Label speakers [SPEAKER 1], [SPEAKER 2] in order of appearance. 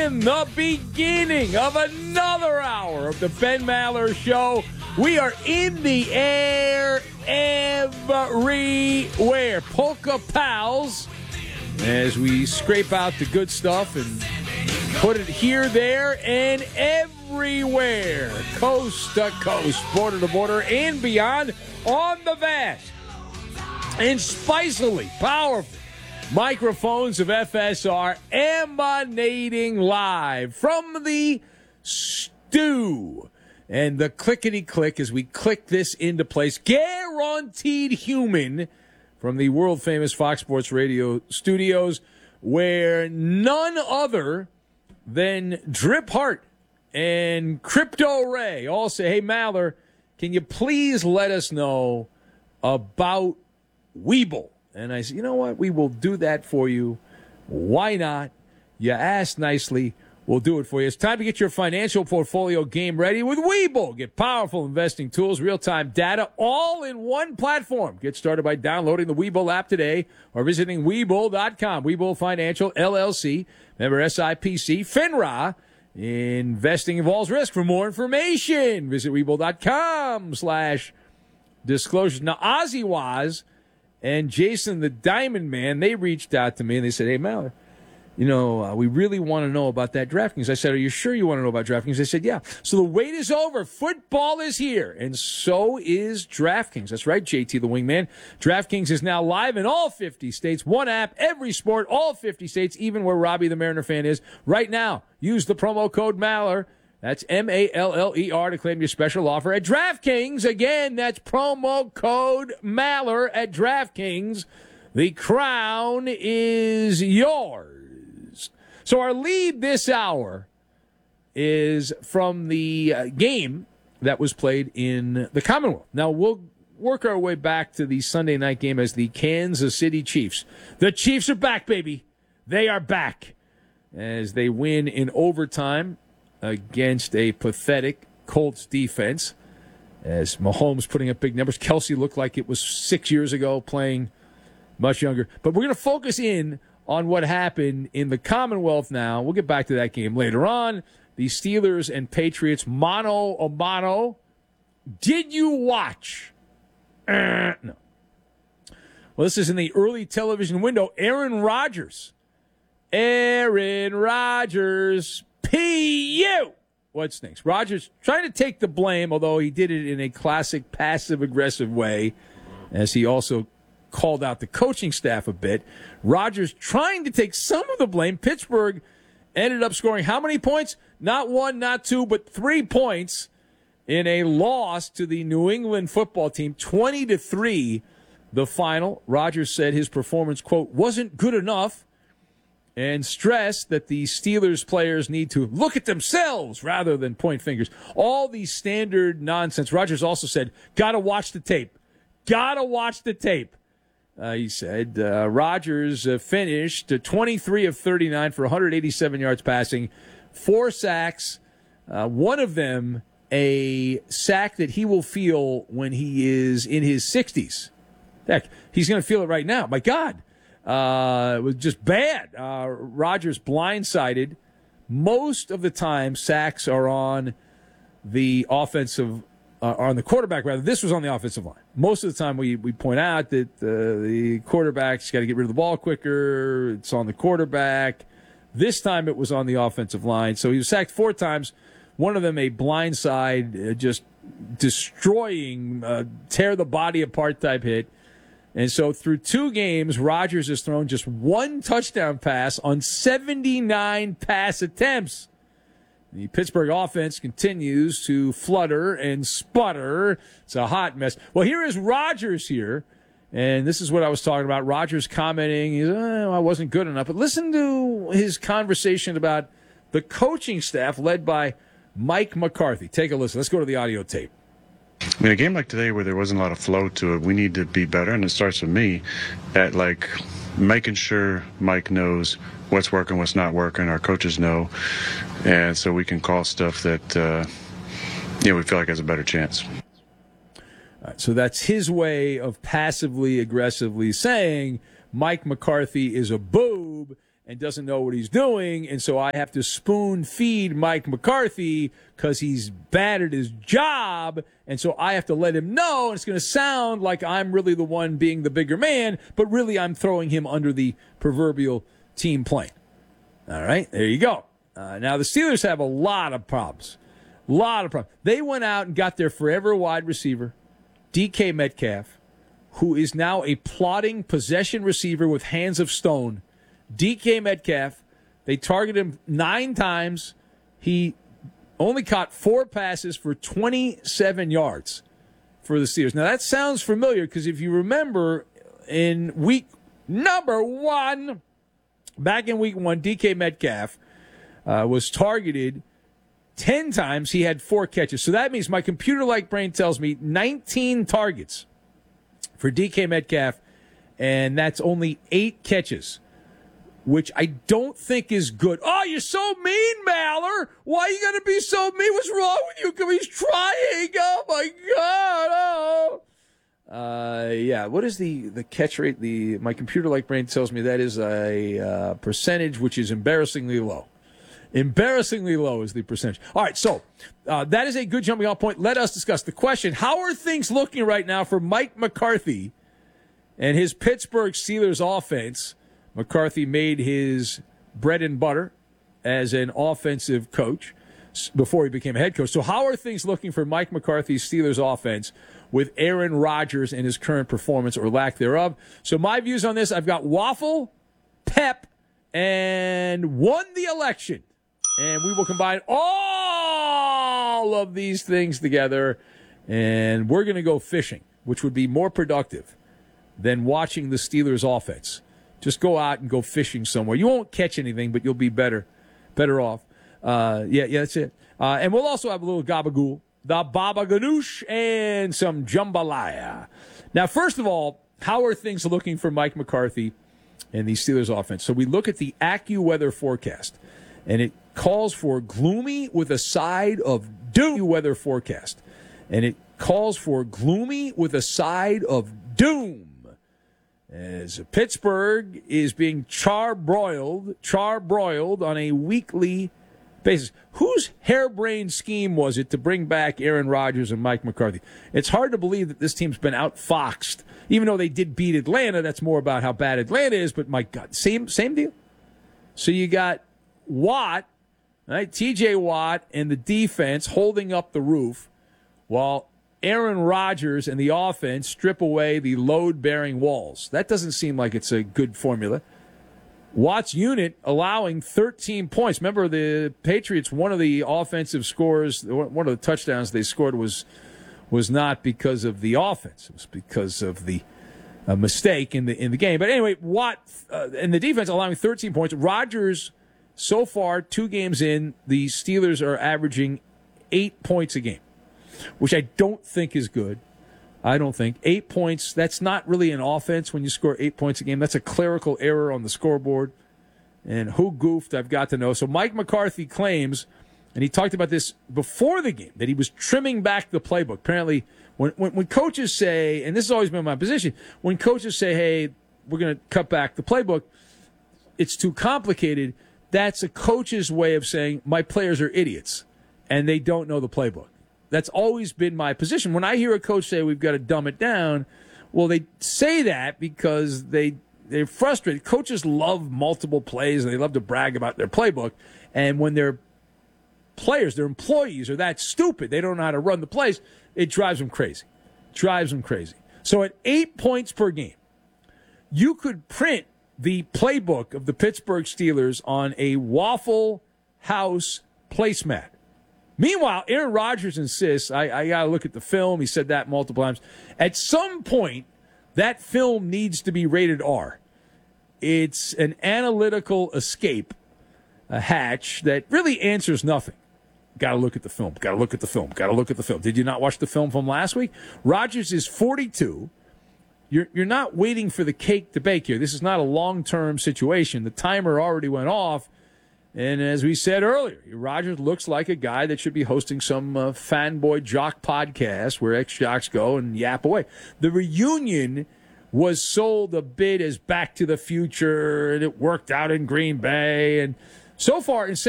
[SPEAKER 1] in the beginning of another hour of the Ben Maller Show. We are in the air everywhere. Polka Pals, as we scrape out the good stuff and put it here, there, and everywhere. Coast to coast, border to border, and beyond on the vast and spicily powerful microphones of FSR, emanating live from the stew. And the clickety-click as we click this into place, guaranteed human, from the world-famous Fox Sports Radio studios, where none other than Drip Hart and Crypto Ray all say, hey, Maller, can you please let us know about Webull? And I said, you know what? We will do that for you. Why not? You asked nicely. We'll do it for you. It's time to get your financial portfolio game ready with Webull. Get powerful investing tools, real-time data, all in one platform. Get started by downloading the Webull app today or visiting Webull.com. Webull Financial, LLC, member SIPC, FINRA. Investing involves risk. For more information, visit Webull.com/disclosures. Now, Ozzy Waz and Jason the Diamond Man, they reached out to me and they said, hey, Maller, you know, we really want to know about that DraftKings. I said, are you sure you want to know about DraftKings? They said, yeah. So the wait is over. Football is here, and so is DraftKings. That's right, JT the Wingman. DraftKings is now live in all 50 states. One app, every sport, all 50 states, even where Robbie the Mariner fan is. Right now, use the promo code Maller. That's MALLER to claim your special offer at DraftKings. Again, that's promo code Maller at DraftKings. The crown is yours. So our lead this hour is from the game that was played in the Commonwealth. Now, we'll work our way back to the Sunday night game as the Kansas City Chiefs. The Chiefs are back, baby. They are back as they win in overtime against a pathetic Colts defense, as Mahomes putting up big numbers. Kelsey looked like it was 6 years ago, playing much younger. But we're going to focus in on what happened in the Commonwealth now. We'll get back to that game later on. The Steelers and Patriots, mano a mano. Did you watch? No. Well, this is in the early television window. Aaron Rodgers, P.U. What stinks? Rodgers trying to take the blame, although he did it in a classic passive-aggressive way, as he also called out the coaching staff a bit. Rodgers trying to take some of the blame. Pittsburgh ended up scoring how many points? Not one, not two, but 3 points in a loss to the New England football team, 20-3, the final. Rodgers said his performance, quote, wasn't good enough, and stressed that the Steelers players need to look at themselves rather than point fingers. All the standard nonsense. Rodgers also said, gotta watch the tape. Gotta watch the tape. He said Rodgers finished 23 of 39 for 187 yards passing, 4 sacks, one of them a sack that he will feel when he is in his 60s. Heck, he's going to feel it right now. My God. It was just bad. Rodgers blindsided. Most of the time, sacks are on the offensive, on the quarterback, rather. This was on the offensive line. Most of the time, we point out that the quarterback's got to get rid of the ball quicker. It's on the quarterback. This time, it was on the offensive line. So he was sacked 4 times. One of them a blindside, just destroying, tear the body apart type hit. And so through 2 games, Rodgers has thrown just 1 touchdown pass on 79 pass attempts. The Pittsburgh offense continues to flutter and sputter. It's a hot mess. Well, here is Rodgers here, and this is what I was talking about. Rodgers commenting, I wasn't good enough. But listen to his conversation about the coaching staff led by Mike McCarthy. Take a listen. Let's go to the audio tape.
[SPEAKER 2] I mean, a game like today where there wasn't a lot of flow to it, we need to be better, and it starts with me at, like, making sure Mike knows what's working, what's not working, our coaches know, and so we can call stuff that, we feel like has a better chance.
[SPEAKER 1] All right, so that's his way of passively, aggressively saying Mike McCarthy is a boob and doesn't know what he's doing, and so I have to spoon feed Mike McCarthy because he's bad at his job, and so I have to let him know, and it's going to sound like I'm really the one being the bigger man, but really I'm throwing him under the proverbial team plane. All right, there you go. Now, the Steelers have a lot of problems. They went out and got their forever wide receiver, DK Metcalf, who is now a plodding possession receiver with hands of stone. DK Metcalf, they targeted him 9 times. He only caught 4 passes for 27 yards for the Steelers. Now, that sounds familiar because if you remember in week number 1, back in week 1, DK Metcalf was targeted 10 times. He had 4 catches. So that means my computer-like brain tells me 19 targets for DK Metcalf, and that's only 8 catches, which I don't think is good. Oh, you're so mean, Maller. Why are you going to be so mean? What's wrong with you? Come, he's trying. Oh, my God. Oh. Yeah, what is the catch rate? My computer-like brain tells me that is a percentage which is embarrassingly low. Embarrassingly low is the percentage. All right, so that is a good jumping off point. Let us discuss the question. How are things looking right now for Mike McCarthy and his Pittsburgh Steelers offense? McCarthy made his bread and butter as an offensive coach before he became a head coach. So how are things looking for Mike McCarthy's Steelers offense with Aaron Rodgers and his current performance or lack thereof? So my views on this, I've got waffle, pep, and won the election. And we will combine all of these things together, and we're going to go fishing, which would be more productive than watching the Steelers offense. Just go out and go fishing somewhere. You won't catch anything, but you'll be better off. Yeah, that's it. And we'll also have a little gabagool, the baba ganoush, and some jambalaya. Now, first of all, how are things looking for Mike McCarthy and the Steelers offense? So we look at the AccuWeather forecast, and it calls for gloomy with a side of doom. Weather forecast, and it calls for gloomy with a side of doom, as Pittsburgh is being charbroiled on a weekly basis. Whose harebrained scheme was it to bring back Aaron Rodgers and Mike McCarthy? It's hard to believe that this team's been outfoxed, even though they did beat Atlanta. That's more about how bad Atlanta is, but my God, same deal. So you got Watt, right? TJ Watt and the defense holding up the roof while Aaron Rodgers and the offense strip away the load-bearing walls. That doesn't seem like it's a good formula. Watt's unit allowing 13 points. Remember, the Patriots, one of the offensive scores, one of the touchdowns they scored was not because of the offense. It was because of the mistake in the game. But anyway, Watt and the defense allowing 13 points. Rodgers, so far, 2 games in, the Steelers are averaging 8 points a game, which I don't think is good. I don't think. 8 points, that's not really an offense when you score 8 points a game. That's a clerical error on the scoreboard. And who goofed, I've got to know. So Mike McCarthy claims, and he talked about this before the game, that he was trimming back the playbook. Apparently, when coaches say, and this has always been my position, when coaches say, hey, we're going to cut back the playbook, it's too complicated. That's a coach's way of saying my players are idiots and they don't know the playbook. That's always been my position. When I hear a coach say we've got to dumb it down, well, they say that because they're frustrated. Coaches love multiple plays and they love to brag about their playbook. And when their players, their employees are that stupid, they don't know how to run the plays, it drives them crazy. So at 8 points per game, you could print the playbook of the Pittsburgh Steelers on a Waffle House placemat. Meanwhile, Aaron Rodgers insists, I got to look at the film. He said that multiple times. At some point, that film needs to be rated R. It's an analytical escape, a hatch that really answers nothing. Got to look at the film. Did you not watch the film from last week? Rodgers is 42. You're not waiting for the cake to bake here. This is not a long-term situation. The timer already went off. And as we said earlier, Rodgers looks like a guy that should be hosting some fanboy jock podcast where ex-jocks go and yap away. The reunion was sold a bit as Back to the Future, and it worked out in Green Bay. And so far, in